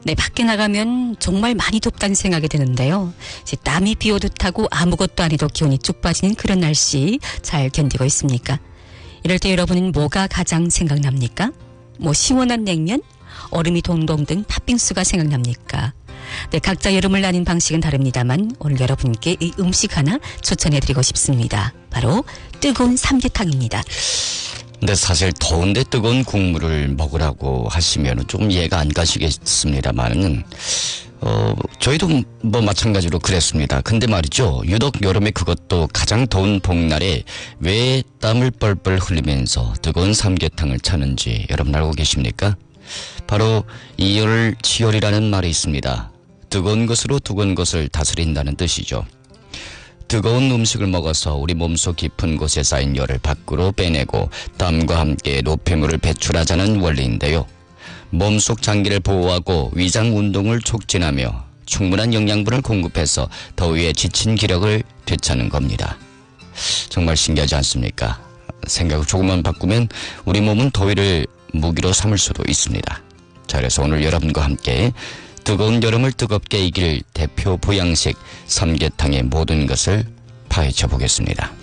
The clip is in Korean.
네, 밖에 나가면 정말 많이 덥다는 생각이 드는데요. 이제 땀이 비 오듯 하고 아무것도 안 해도 기온이 쭉 빠지는 그런 날씨 잘 견디고 있습니까? 이럴 때 여러분은 뭐가 가장 생각납니까? 뭐 시원한 냉면, 얼음이 동동 등 팥빙수가 생각납니까? 네, 각자 여름을 나는 방식은 다릅니다만 오늘 여러분께 이 음식 하나 추천해드리고 싶습니다. 바로 뜨거운 삼계탕입니다. 근데 사실 더운데 뜨거운 국물을 먹으라고 하시면 조금 이해가 안 가시겠습니다만은 저희도 뭐 마찬가지로 그랬습니다. 근데 말이죠, 유독 여름에 그것도 가장 더운 봄날에 왜 땀을 뻘뻘 흘리면서 뜨거운 삼계탕을 차는지 여러분 알고 계십니까? 바로 이열치열이라는 말이 있습니다. 뜨거운 것으로 두꺼운 것을 다스린다는 뜻이죠. 뜨거운 음식을 먹어서 우리 몸속 깊은 곳에 쌓인 열을 밖으로 빼내고 땀과 함께 노폐물을 배출하자는 원리인데요. 몸속 장기를 보호하고 위장 운동을 촉진하며 충분한 영양분을 공급해서 더위에 지친 기력을 되찾는 겁니다. 정말 신기하지 않습니까? 생각을 조금만 바꾸면 우리 몸은 더위를 무기로 삼을 수도 있습니다. 자, 그래서 오늘 여러분과 함께 뜨거운 여름을 뜨겁게 이길 대표 보양식 삼계탕의 모든 것을 파헤쳐 보겠습니다.